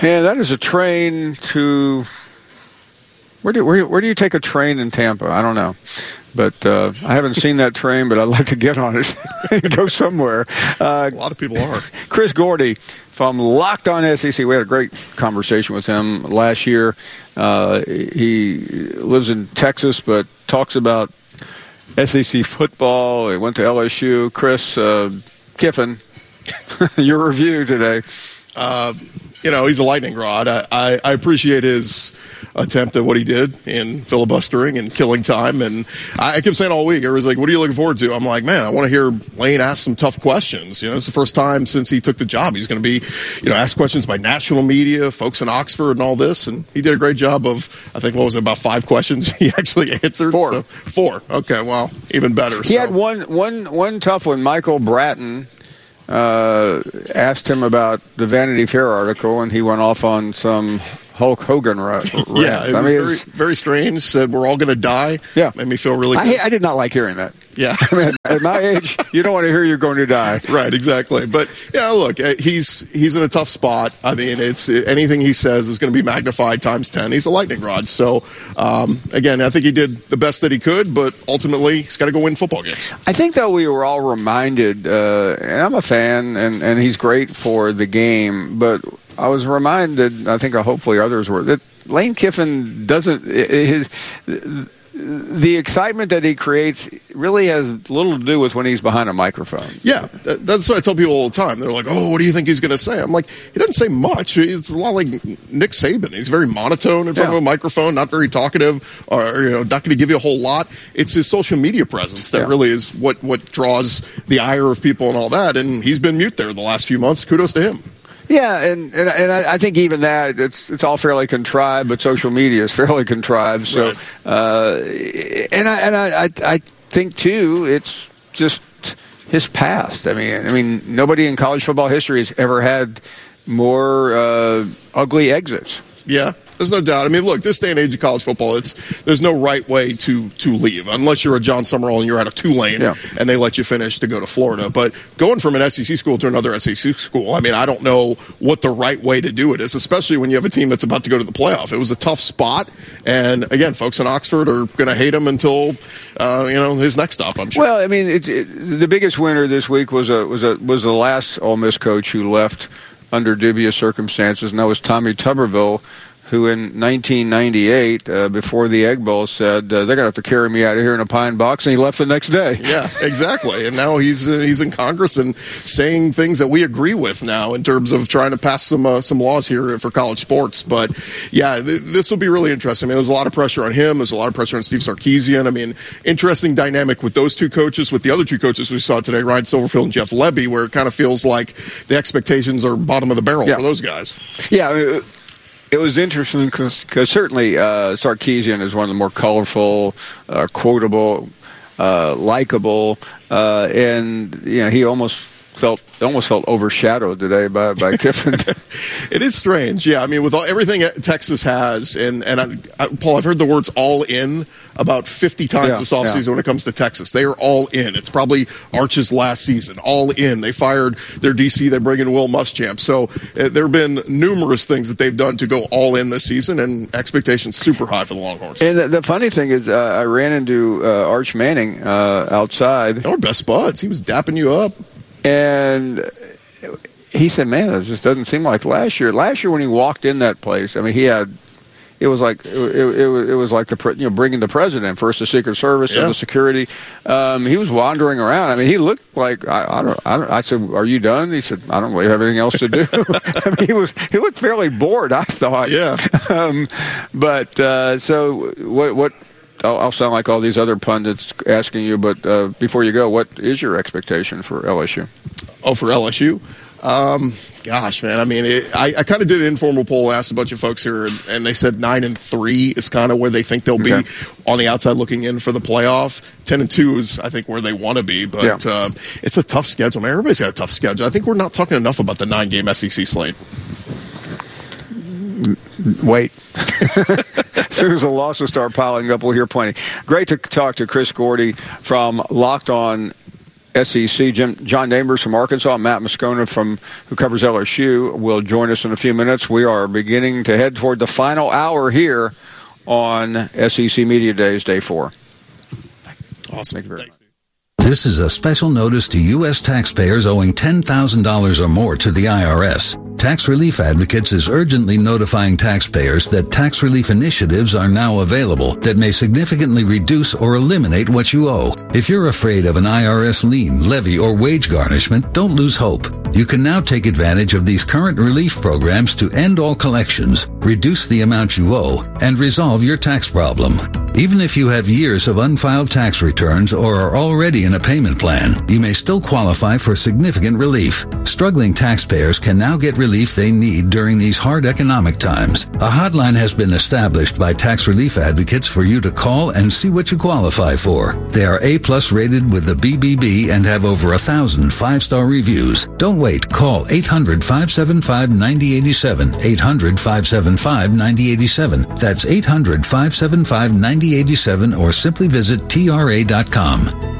Yeah, that is a train to. Where do you take a train in Tampa? I don't know. But I haven't seen that train, but I'd like to get on it and go somewhere. A lot of people are. Chris Gordy from Locked On SEC. We had a great conversation with him last year. He lives in Texas, but talks about SEC football. He went to LSU. Chris Kiffin, your review today. He's a lightning rod. I appreciate his attempt at what he did in filibustering and killing time. And I kept saying all week, I was like, what are you looking forward to? I'm like, man, I want to hear Lane ask some tough questions. It's the first time since he took the job. He's going to be, asked questions by national media, folks in Oxford and all this. And he did a great job of, I think, what was it, about 5 questions he actually answered? 4. So, 4. Okay, well, even better. He had one tough one. Michael Bratton asked him about the Vanity Fair article, and he went off on some Hulk Hogan rant. Yeah, it was very, very strange. Said we're all going to die. Yeah. Made me feel really good. I did not like hearing that. Yeah. I mean, at my age, you don't want to hear you're going to die. Right, exactly. But, look, he's in a tough spot. I mean, it's anything he says is going to be magnified times 10. He's a lightning rod. So, again, I think he did the best that he could, but ultimately he's got to go win football games. I think, though, we were all reminded, and I'm a fan, and he's great for the game, but I was reminded, I think hopefully others were, that Lane Kiffin doesn't the excitement that he creates really has little to do with when he's behind a microphone. Yeah, that's what I tell people all the time. They're like, oh, what do you think he's going to say? I'm like, he doesn't say much. It's a lot like Nick Saban. He's very monotone in front of a microphone, not very talkative, or not going to give you a whole lot. It's his social media presence that really is what draws the ire of people and all that, and he's been mute there the last few months. Kudos to him. Yeah, and I think even that it's all fairly contrived, but social media is fairly contrived. So, right. I think too, it's just his past. I mean, nobody in college football history has ever had more ugly exits. Yeah. There's no doubt. I mean, look, this day and age of college football, there's no right way to leave unless you're a John Summerall and you're at a Tulane and they let you finish to go to Florida. But going from an SEC school to another SEC school, I mean, I don't know what the right way to do it is, especially when you have a team that's about to go to the playoff. It was a tough spot, and again, folks in Oxford are going to hate him until his next stop, I'm sure. Well, I mean, the biggest winner this week was the last Ole Miss coach who left under dubious circumstances, and that was Tommy Tuberville, who in 1998, before the Egg Bowl, said, they're going to have to carry me out of here in a pine box, and he left the next day. Yeah, exactly. And now he's in Congress and saying things that we agree with now in terms of trying to pass some laws here for college sports. But, yeah, this will be really interesting. I mean, there's a lot of pressure on him. There's a lot of pressure on Steve Sarkisian. I mean, interesting dynamic with those two coaches, with the other two coaches we saw today, Ryan Silverfield and Jeff Lebby, where it kind of feels like the expectations are bottom of the barrel for those guys. Yeah, it was interesting because certainly Sarkisian is one of the more colorful, quotable, likable, and he almost felt overshadowed today by Kiffin. It is strange, yeah. I mean, with everything Texas has, and Paul, I've heard the words "all in" about 50 times this offseason when it comes to Texas. They are all in. It's probably Arch's last season. All in. They fired their DC. They bring in Will Muschamp. So there have been numerous things that they've done to go all in this season, and expectations super high for the Longhorns. And the funny thing is, I ran into Arch Manning outside. They were best buds. He was dapping you up. And he said, man, this just doesn't seem like last year. Last year when he walked in that place, I mean, it was like bringing the president, first the Secret Service, then the security. He was wandering around. I mean, he looked like I said, "Are you done?" He said, "I don't really have anything else to do." I mean, he looked fairly bored, I thought. Yeah. So what? I'll sound like all these other pundits asking you, but before you go, what is your expectation for LSU? Oh, for LSU? Gosh, man. I mean, I kind of did an informal poll, asked a bunch of folks here, and they said 9-3 is kind of where they think they'll be on the outside looking in for the playoff. 10-2 is, I think, where they want to be, but it's a tough schedule, man. Everybody's got a tough schedule. I think we're not talking enough about the 9-game SEC slate. Wait. As soon as the losses start piling up, we'll hear plenty. Great to talk to Chris Gordy from Locked On SEC. John Chambers from Arkansas, Matt Moscona who covers LSU, will join us in a few minutes. We are beginning to head toward the final hour here on SEC Media Days, Day 4. Awesome. Thank you very much. This is a special notice to U.S. taxpayers owing $10,000 or more to the IRS. Tax Relief Advocates is urgently notifying taxpayers that tax relief initiatives are now available that may significantly reduce or eliminate what you owe. If you're afraid of an IRS lien, levy, or wage garnishment, don't lose hope. You can now take advantage of these current relief programs to end all collections, reduce the amount you owe, and resolve your tax problem. Even if you have years of unfiled tax returns or are already in a payment plan, you may still qualify for significant relief. Struggling taxpayers can now get relief they need during these hard economic times. A hotline has been established by Tax Relief Advocates for you to call and see what you qualify for. They are A+ rated with the BBB and have over 1,000 5-star reviews. Don't wait. Call 800-575-9087. 800-575-9087. That's 800-575-9087 or simply visit TRA.com.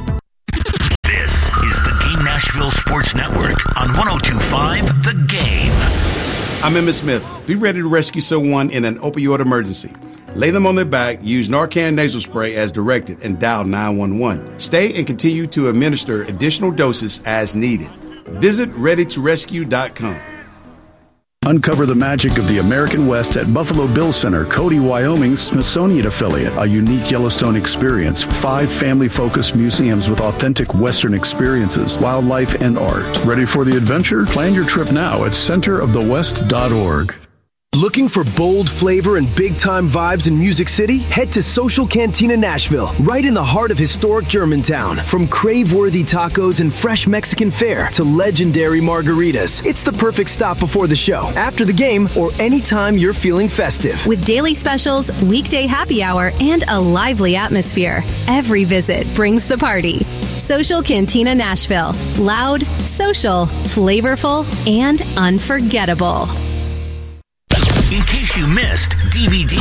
This is the Game Nashville Sports Network on 102.5 The Game. I'm Emmitt Smith. Be ready to rescue someone in an opioid emergency. Lay them on their back, use Narcan nasal spray as directed, and dial 911. Stay and continue to administer additional doses as needed. Visit ReadyToRescue.com. Uncover the magic of the American West at Buffalo Bill Center, Cody, Wyoming's Smithsonian affiliate. A unique Yellowstone experience. 5 family-focused museums with authentic Western experiences, wildlife, and art. Ready for the adventure? Plan your trip now at centerofthewest.org. Looking for bold flavor and big-time vibes in Music City? Head to Social Cantina Nashville, right in the heart of historic Germantown. From crave-worthy tacos and fresh Mexican fare to legendary margaritas, it's the perfect stop before the show, after the game, or anytime you're feeling festive. With daily specials, weekday happy hour, and a lively atmosphere, every visit brings the party. Social Cantina Nashville. Loud, social, flavorful, and unforgettable. In case you missed DVD.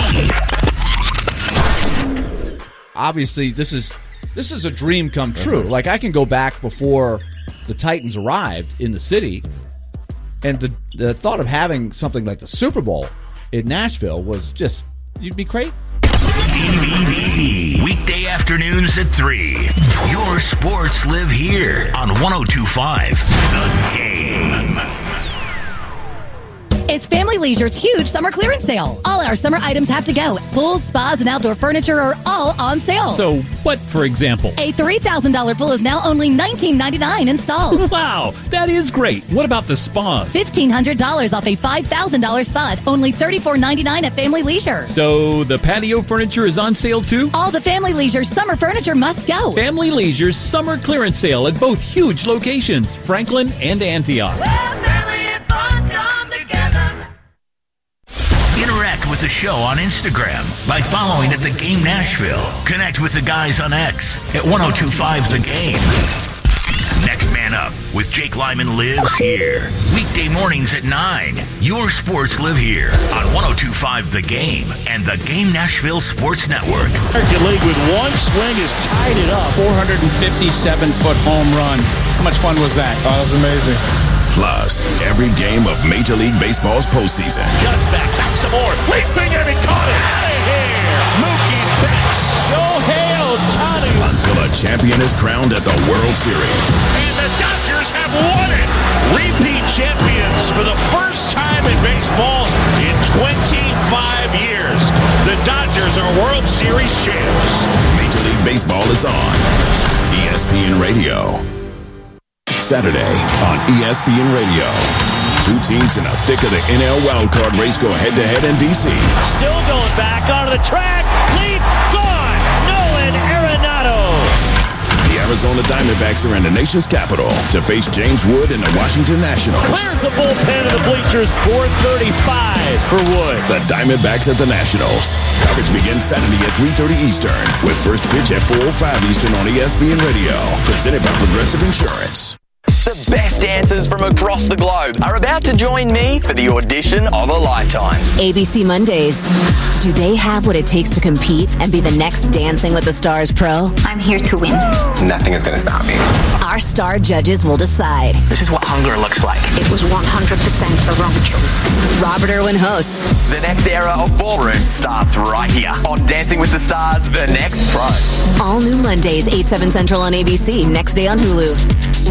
Obviously, this is a dream come true. Like, I can go back before the Titans arrived in the city, and the thought of having something like the Super Bowl in Nashville was just, you'd be crazy. DVD. Weekday afternoons at 3. Your sports live here on 102.5 The Game. It's Family Leisure's huge summer clearance sale. All our summer items have to go. Pools, spas, and outdoor furniture are all on sale. So what, for example? A $3,000 pool is now only $19.99 installed. Wow, that is great. What about the spas? $1,500 off a $5,000 spa, only $34.99 at Family Leisure. So the patio furniture is on sale too? All the Family Leisure summer furniture must go. Family Leisure's summer clearance sale at both huge locations, Franklin and Antioch. Interact with the show on Instagram by following at The Game Nashville. Connect with the guys on X at 102.5 The Game. Next Man Up with Jake Lyman lives here. Weekday mornings at 9. Your sports live here on 102.5 The Game and The Game Nashville Sports Network. American League with one swing has tied it up. 457-foot home run. How much fun was that? Oh, that was amazing. Plus, every game of Major League Baseball's postseason. Just back some more. Leaping and he caught it. Out of here. Mookie Betts. Shohei Ohtani. Until a champion is crowned at the World Series. And the Dodgers have won it. Repeat champions for the first time in baseball in 25 years. The Dodgers are World Series champs. Major League Baseball is on ESPN Radio. Saturday on ESPN Radio. 2 teams in the thick of the NL wildcard race go head-to-head in D.C. Still going back onto the track. Leads gone. Nolan Arenado. The Arizona Diamondbacks are in the nation's capital to face James Wood and the Washington Nationals. Clears the bullpen of the bleachers. 4:35 for Wood. The Diamondbacks at the Nationals. Coverage begins Saturday at 3:30 Eastern with first pitch at 4:05 Eastern on ESPN Radio. Presented by Progressive Insurance. The best dancers from across the globe are about to join me for the audition of a lifetime. ABC Mondays. Do they have what it takes to compete and be the next Dancing with the Stars pro? I'm here to win. Nothing is going to stop me. Our star judges will decide. This is what hunger looks like. It was 100% a wrong choice. Robert Irwin hosts. The next era of ballroom starts right here on Dancing with the Stars, The Next Pro. All new Mondays, 8, 7 Central on ABC. Next day on Hulu.